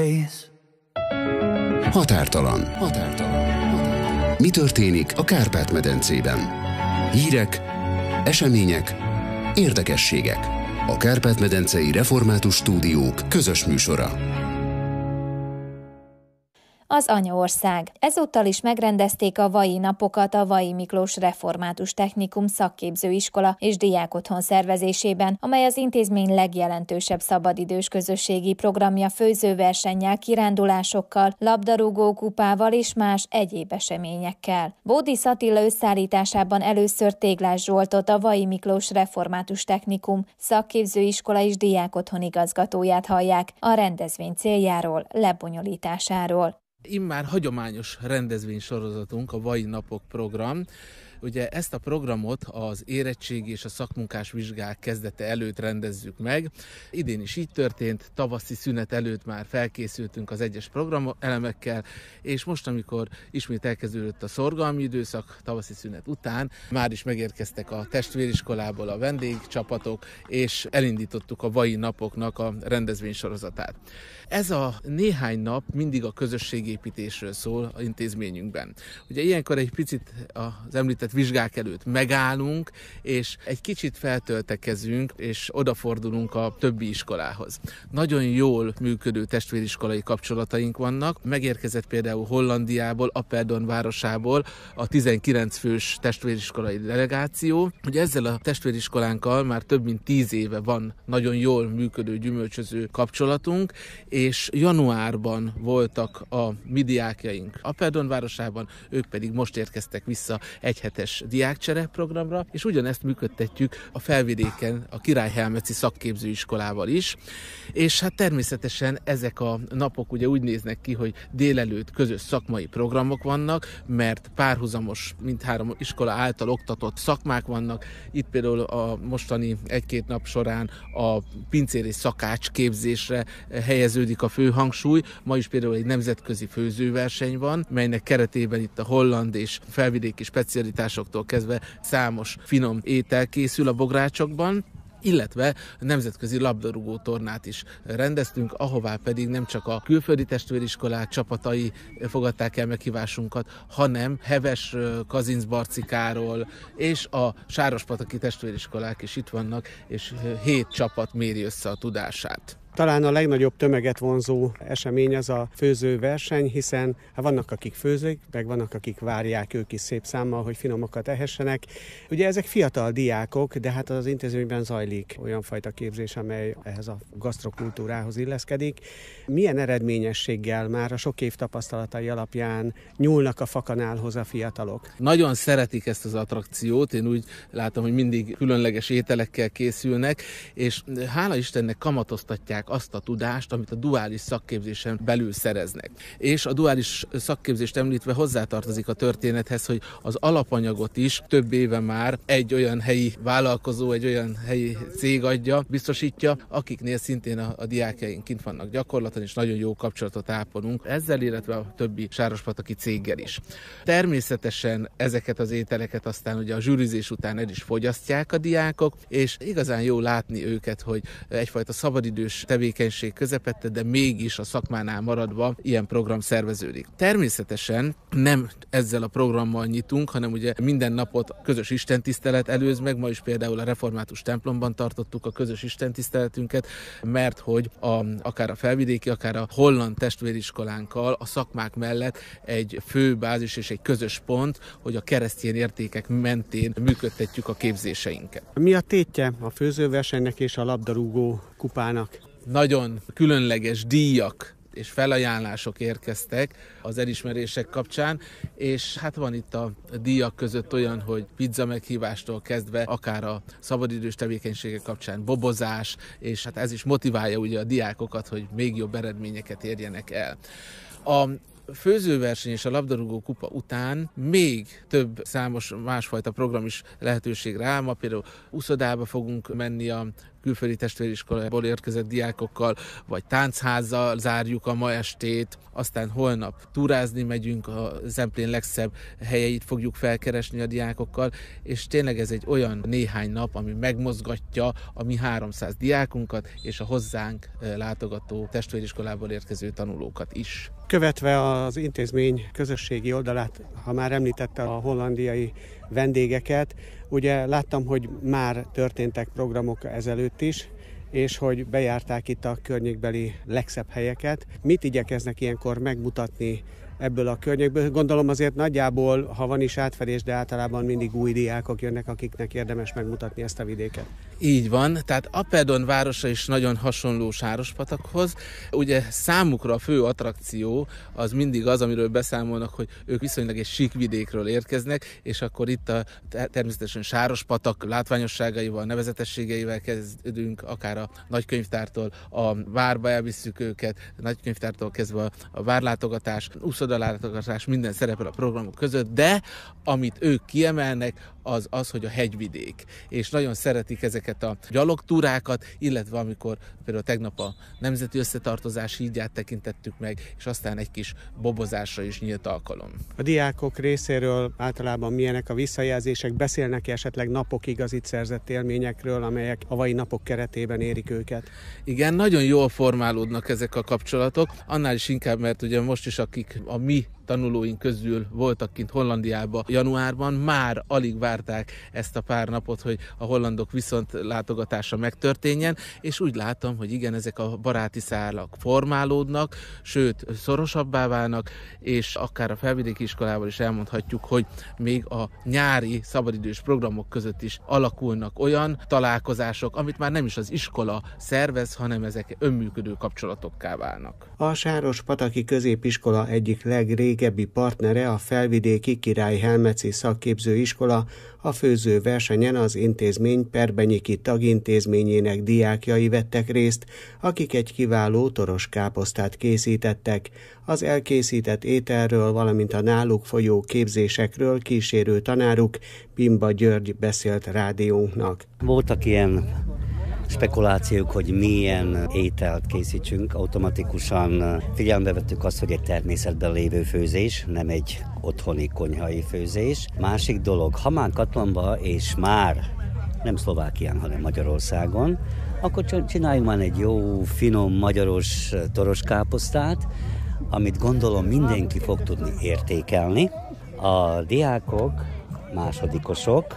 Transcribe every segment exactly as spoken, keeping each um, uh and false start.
Határtalan. Határtalan. Határtalan. Mi történik a Kárpát-medencében? Hírek, események, érdekességek. A Kárpát-medencei Református Stúdiók közös műsora. Az anyaország. Ezúttal is megrendezték a Vai napokat a Vai Miklós Református Technikum szakképzőiskola és diákotthon szervezésében, amely az intézmény legjelentősebb szabadidős közösségi programja főzőversennyel, kirándulásokkal, labdarúgó kupával és más egyéb eseményekkel. Bódis Attila összeállításában először Téglás Zsoltot, a Vai Miklós Református Technikum szakképzőiskola és diákotthon igazgatóját hallják a rendezvény céljáról, lebonyolításáról. Immár hagyományos rendezvénysorozatunk, a Vai Napok program. Ugye ezt a programot az érettségi és a szakmunkás vizsgák kezdete előtt rendezzük meg. Idén is így történt, tavaszi szünet előtt már felkészültünk az egyes programelemekkel, és most, amikor ismét elkezdődött a szorgalmi időszak, tavaszi szünet után, már is megérkeztek a testvériskolából a vendégcsapatok, és elindítottuk a Vai Napoknak a rendezvénysorozatát. Ez a néhány nap mindig a közösségépítésről szól az intézményünkben. Ugye ilyenkor egy picit az említett vizsgák előtt megállunk, és egy kicsit feltöltekezünk, és odafordulunk a többi iskolához. Nagyon jól működő testvériskolai kapcsolataink vannak. Megérkezett például Hollandiából, Apeldoorn városából a tizenkilenc fős testvériskolai delegáció. Ugye ezzel a testvériskolánkkal már több mint tíz éve van nagyon jól működő, gyümölcsöző kapcsolatunk, és januárban voltak a mi diákjaink Apeldoorn városában, ők pedig most érkeztek vissza egy hetes diákcsere programra, és ugyanezt működtetjük a Felvidéken a Királyhelmeci szakképzőiskolával is, és hát természetesen ezek a napok ugye úgy néznek ki, hogy délelőtt közös szakmai programok vannak, mert párhuzamos mindhárom iskola által oktatott szakmák vannak. Itt például a mostani egy-két nap során a pincér és szakács képzésre helyeződik a fő hangsúly. Ma is például egy nemzetközi főzőverseny van, melynek keretében itt a holland és felvidéki specialitásoktól kezdve számos finom étel készül a bográcsokban, illetve nemzetközi labdarúgó tornát is rendeztünk, ahová pedig nem csak a külföldi testvériskolák csapatai fogadták el meghívásunkat, hanem Heves Kazincbarcikáról és a sárospataki testvériskolák is itt vannak, és hét csapat méri össze a tudását. Talán a legnagyobb tömeget vonzó esemény az a főzőverseny, hiszen hát vannak, akik főzik, meg vannak, akik várják ők is szép számmal, hogy finomokat ehessenek. Ugye ezek fiatal diákok, de hát az intézményben zajlik olyan fajta képzés, amely ehhez a gasztrokultúrához illeszkedik. Milyen eredményességgel már a sok év tapasztalatai alapján nyúlnak a fakanálhoz a fiatalok? Nagyon szeretik ezt az attrakciót, én úgy látom, hogy mindig különleges ételekkel készülnek, és hála Istennek kamatoztatják azt a tudást, amit a duális szakképzésen belül szereznek. És a duális szakképzést említve hozzátartozik a történethez, hogy az alapanyagot is több éve már egy olyan helyi vállalkozó, egy olyan helyi cég adja, biztosítja, akiknél szintén a, a diákjaink kint vannak gyakorlaton, és nagyon jó kapcsolatot ápolunk ezzel, illetve a többi sárospataki céggel is. Természetesen ezeket az ételeket aztán ugye a zsűrizés után el is fogyasztják a diákok, és igazán jó látni őket, hogy egyfajta szabadidős tevékenység közepette, de mégis a szakmánál maradva ilyen program szerveződik. Természetesen nem ezzel a programmal nyitunk, hanem ugye minden napot közös istentisztelet előz meg, ma is például a református templomban tartottuk a közös istentiszteletünket, mert hogy a, akár a felvidéki, akár a holland testvériskolánkkal a szakmák mellett egy fő bázis és egy közös pont, hogy a keresztény értékek mentén működtetjük a képzéseinket. Mi a tétje a főzőversenynek és a labdarúgó kupának? Nagyon különleges díjak és felajánlások érkeztek az elismerések kapcsán, és hát van itt a díjak között olyan, hogy pizza meghívástól kezdve, akár a szabadidős tevékenységek kapcsán bobozás, és hát ez is motiválja ugye a diákokat, hogy még jobb eredményeket érjenek el. A főzőverseny és a labdarúgó kupa után még több számos másfajta program is lehetőségre áll. Ma például uszodába fogunk menni a külföldi testvériskolából érkezett diákokkal, vagy táncházzal zárjuk a ma estét, aztán holnap túrázni megyünk, a Zemplén legszebb helyeit fogjuk felkeresni a diákokkal, és tényleg ez egy olyan néhány nap, ami megmozgatja a mi háromszáz diákunkat, és a hozzánk látogató testvériskolából érkező tanulókat is. Követve az intézmény közösségi oldalát, ha már említette a hollandiai vendégeket, ugye láttam, hogy már történtek programok ezelőtt is, és hogy bejárták itt a környékbeli legszebb helyeket. Mit igyekeznek ilyenkor megmutatni ebből a környékből? Gondolom azért nagyjából, ha van is átfedés, de általában mindig új diákok jönnek, akiknek érdemes megmutatni ezt a vidéket. Így van, tehát Apeldoorn városa is nagyon hasonló Sárospatakhoz. Ugye számukra a fő attrakció az mindig az, amiről beszámolnak, hogy ők viszonylag egy sík vidékről érkeznek, és akkor itt a, természetesen Sárospatak látványosságaival, nevezetességeivel kezdünk, akár a nagykönyvtártól a várba elvisszük őket, a nagykönyvtártól kezdve a, a várlátogatás, úszodalátogatás, minden szerepel a programok között, de amit ők kiemelnek, az az, hogy a hegyvidék. És nagyon szeretik ezeket a gyalogtúrákat, illetve amikor például tegnap a Nemzeti Összetartozás hídját tekintettük meg, és aztán egy kis bobozásra is nyílt alkalom. A diákok részéről általában milyenek a visszajelzések? Beszélnek esetleg napokig az itt szerzett élményekről, amelyek a vai napok keretében érik őket? Igen, nagyon jól formálódnak ezek a kapcsolatok, annál is inkább, mert ugye most is akik a mi tanulóink közül voltak kint Hollandiában januárban, már alig várták ezt a pár napot, hogy a hollandok viszont látogatása megtörténjen, és úgy látom, hogy igen, ezek a baráti szálak formálódnak, sőt, szorosabbá válnak, és akár a felvidéki iskolával is elmondhatjuk, hogy még a nyári szabadidős programok között is alakulnak olyan találkozások, amit már nem is az iskola szervez, hanem ezek önműködő kapcsolatokká válnak. A Sárospataki Középiskola egyik legrégebbi partnere, a Felvidéki Király Helmeci Szakképzőiskola, a főző versenyen az intézmény Perbenyiki tagintézményének diákjai vettek részt, akik egy kiváló toroskáposztát készítettek. Az elkészített ételről, valamint a náluk folyó képzésekről kísérő tanáruk, Bimba György beszélt rádiónknak. Voltak ilyen spekulációk, hogy milyen ételt készítsünk. Automatikusan figyelembe vettük azt, hogy egy természetben lévő főzés, nem egy otthoni konyhai főzés. Másik dolog, ha már Katlanba és már nem Szlovákián, hanem Magyarországon, akkor csináljunk már egy jó, finom, magyaros toroskáposztát, amit gondolom mindenki fog tudni értékelni. A diákok, másodikosok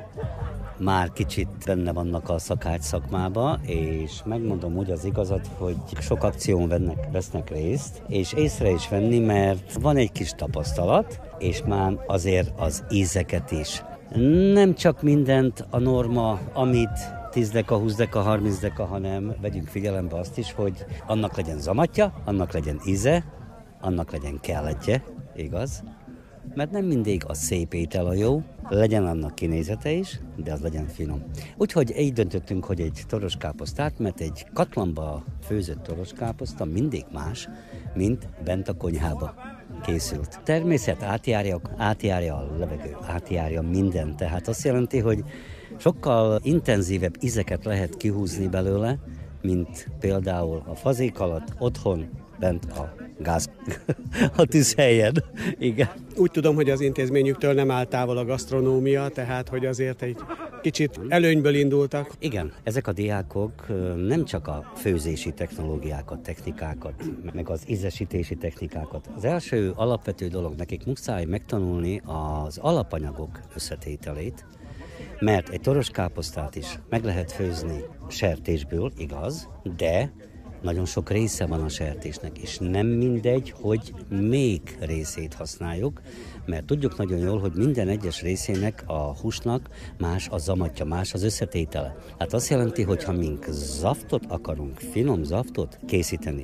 már kicsit benne vannak a szakács szakmába, és megmondom úgy az igazat, hogy sok akción vennek, vesznek részt, és észre is venni, mert van egy kis tapasztalat, és már azért az ízeket is. Nem csak mindent a norma, amit tíz deka, húsz deka, harminc deka, hanem vegyünk figyelembe azt is, hogy annak legyen zamatja, annak legyen íze, annak legyen kelletje, igaz? Mert nem mindig a szép étel a jó, legyen annak kinézete is, de az legyen finom. Úgyhogy így döntöttünk, hogy egy toroskáposztát, mert egy katlanba főzött toroskáposzta mindig más, mint bent a konyhába készült. Természet átjárja, átjárja a levegő, átjárja minden, tehát azt jelenti, hogy sokkal intenzívebb ízeket lehet kihúzni belőle, mint például a fazék alatt, otthon, bent a gáz, a tűzhelyen. Igen. Úgy tudom, hogy az intézményüktől nem áll távol a gasztronómia, tehát hogy azért egy kicsit előnyből indultak. Igen, ezek a diákok nem csak a főzési technológiákat, technikákat, meg az ízesítési technikákat. Az első alapvető dolog, nekik muszáj megtanulni az alapanyagok összetételét, mert egy toroskáposztát is meg lehet főzni sertésből, igaz, de nagyon sok része van a sertésnek, és nem mindegy, hogy még részét használjuk, mert tudjuk nagyon jól, hogy minden egyes részének a húsnak más a zamatja, más az összetétele. Hát azt jelenti, hogy ha mink zaftot akarunk, finom zaftot készíteni,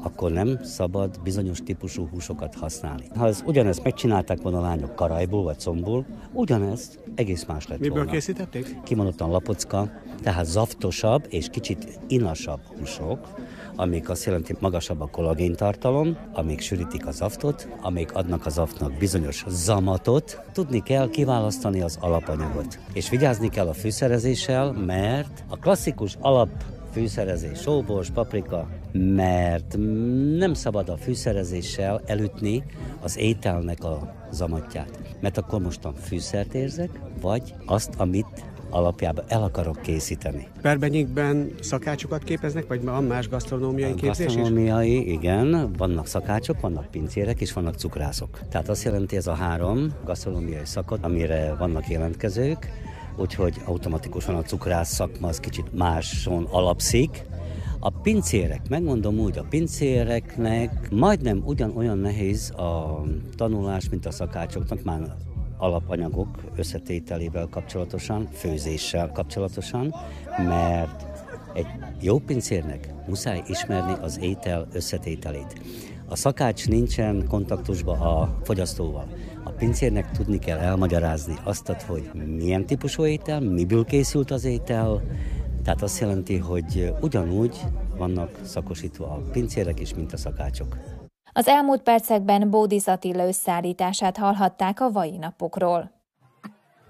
akkor nem szabad bizonyos típusú húsokat használni. Ha ez ugyanezt megcsinálták volna a lányok karajból vagy combból, ugyanezt egész más lett Miből volna. készítették? Kimondottan lapocka, tehát zaftosabb és kicsit inasabb húsok, amik azt jelenti, magasabb a kollagéntartalom, amik sűrítik a zaftot, amik adnak a zaftnak bizonyos zamatot. Tudni kell kiválasztani az alapanyagot. És vigyázni kell a fűszerezéssel, mert a klasszikus alap fűszerezés, sóbors, paprika, mert nem szabad a fűszerezéssel elütni az ételnek a zamatját. Mert akkor mostan fűszert érzek, vagy azt, amit alapjában el akarok készíteni. Perbenyikben szakácsokat képeznek, vagy van más gasztronómiai képzés is? Gasztronómiai, igen, vannak szakácsok, vannak pincérek és vannak cukrászok. Tehát azt jelenti ez a három gasztronómiai szakot, amire vannak jelentkezők, úgyhogy automatikusan a cukrász szakma az kicsit máson alapszik. A pincérek, megmondom úgy, a pincéreknek majdnem ugyanolyan nehéz a tanulás, mint a szakácsoknak, már alapanyagok összetételével kapcsolatosan, főzéssel kapcsolatosan, mert egy jó pincérnek muszáj ismerni az étel összetételét. A szakács nincsen kontaktusban a fogyasztóval. A pincérnek tudni kell elmagyarázni azt, hogy milyen típusú étel, miből készült az étel, tehát azt jelenti, hogy ugyanúgy vannak szakosítva a pincérek is, mint a szakácsok. Az elmúlt percekben Bódis Attila összeállítását hallhatták a Vai napokról.